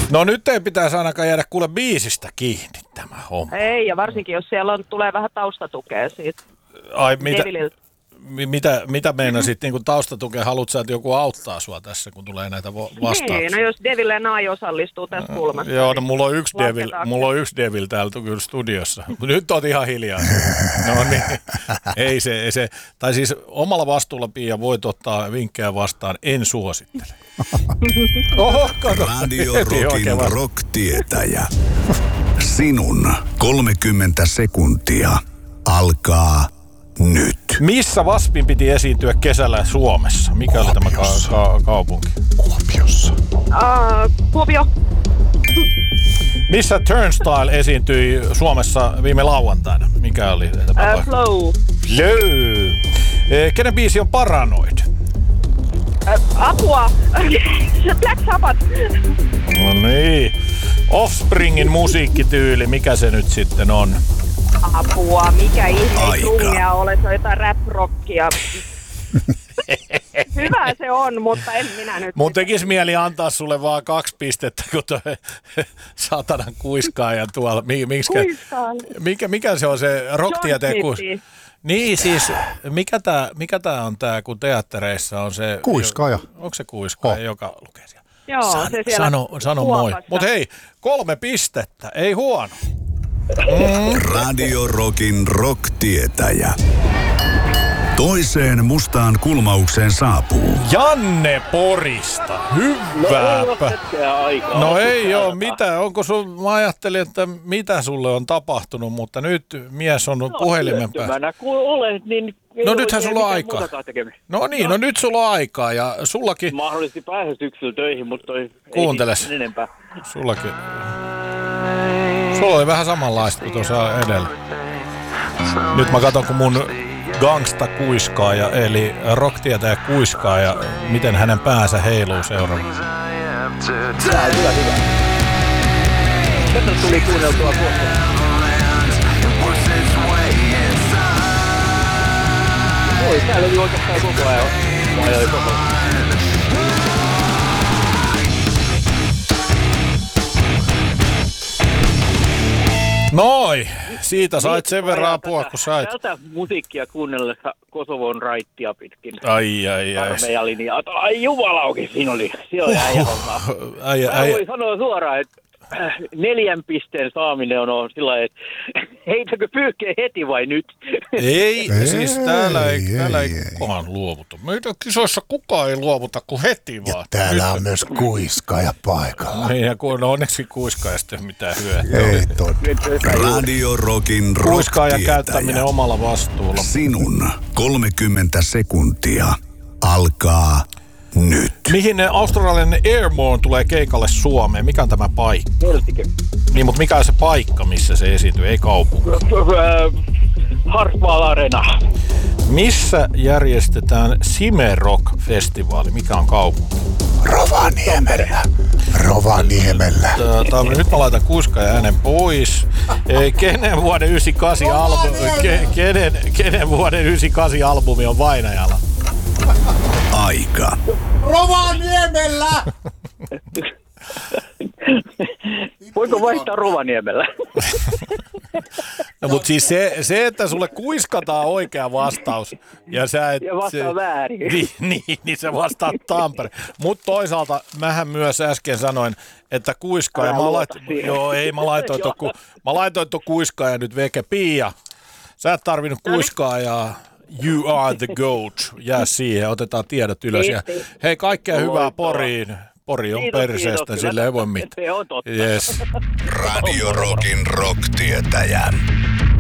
No nyt ei pitäisi ainakaan jäädä kuule biisistä kiinni tämä homma. Ei, ja varsinkin jos siellä tulee vähän taustatukea siitä. Ai mitä meinasit niin taustatukea? Haluatko sä, että joku auttaa sua tässä, kun tulee näitä vastauksia? Niin, no jos Devil ja Nai osallistuu tässä kulmassa. Joo, no mulla on yksi Devil täällä kyllä studiossa. Nyt oot ihan hiljaa. No niin, ei se. Tai siis omalla vastuulla, Pia, voit ottaa vinkkejä vastaan, en suosittele. Oho, kato. Radio Rockin rock-tietäjä. Sinun 30 sekuntia alkaa nyt. Missä Waspin piti esiintyä kesällä Suomessa? Mikä oli tämä kaupunki? Kuopiossa. Kuopio. Missä Turnstile esiintyi Suomessa viime lauantaina? Mikä oli? Flow. Kenen biisi on Paranoid? Apua. Black Sabbath. No niin. Offspringin musiikkityyli, mikä se nyt sitten on? Apua, mikä ihme krungea ole, se on jotain rap-rockia. Hyvä se on, mutta en minä nyt. Mun tekisi mieli antaa sulle vaan 2 pistettä, kun toi satanan kuiskaaja tuolla. Mikä se on se rocktieteen Niin siis, mikä tää on tää, kun teattereissa on se... Kuiskaaja. Onko se kuiskaaja, joka lukee siellä? Joo, se siellä sano moi. Mut hei, 3 pistettä, ei huono. Radio Rockin rock-tietäjä. Toiseen mustaan kulmaukseen saapuu Janne Porista. Hyvääpä. No ei oo mitään. Onko mä ajattelin, että mitä sulle on tapahtunut, mutta nyt mies on puhelimen päässä. No nythän sulla on aikaa. No niin, no nyt sulla on aikaa ja sullakin... Mahdollisesti pääsee syksyllä töihin, mutta kuunteles. Ei enempää. Sullakin. Sulla oli vähän samanlaista kuin tuossa edellä. Nyt mä katson, kun mun gangsta kuiskaaja, eli rocktietäjä kuiskaaja, miten hänen päänsä heiluu seuraavaksi. Tää on hyvä. Tästä tuli kuunneltua kohta. Oi, täällä oli oikeastaan koko ajan. Noi, siitä sait sen verran apua, kun sait. Tätä musiikkia kuunnellessa Kosovon raittia pitkin. Ai. Armeijalinja. Ai jumalaukin, siinä oli äijä hommaa. Voi sanoa suoraan, että 4 pisteen saaminen on sillä lailla, että heitäkö pyyhkeä heti vai nyt? Ei, siis täällä ei kukaan luovuta. Meitä kisoissa kukaan ei luovuta kuin heti vaan. Ja täällä nyt on myös kuiskaaja paikalla. Niin, ja onneksi kuiskaaja sitten mitään hyötyä. Ei totta. Radio Rockin rock-tietäjä. Kuiskaajan käyttäminen omalla vastuulla. Sinun 30 sekuntia alkaa nyt. Mihin Australian Airborne tulee keikalle Suomeen? Mikä on tämä paikka? Helsinki. Niin, mutta mikä on se paikka, missä se esiintyy? Ei kaupunki. Hartwall Arena. Missä järjestetään Simerock-festivaali? Mikä on kaupunki? Rovaniemellä. Nyt mä laitan kuiskaajan äänen pois. Kenen vuoden 98 albumi on Vainajalla? Aika. Rovaniemellä! Voiko vaihtaa Rovaniemellä? No mutta siis se, että sulle kuiskataan oikea vastaus ja sä et... Ja vastaa väärin. Niin sä vastaat Tampere. Mutta toisaalta mähän myös äsken sanoin, että kuiskaaja... Mä laitoin tuon kuiskaaja nyt veke. Pia, sä et tarvinnut kuiskaajaa. You are the goat. Jää siihen, otetaan tiedot ylös. Ja hei, kaikkea hyvää Poriin. Pori on perseestä, sille ei voi mitään. Se on totta. Yes. Radio Rockin rock-tietäjä.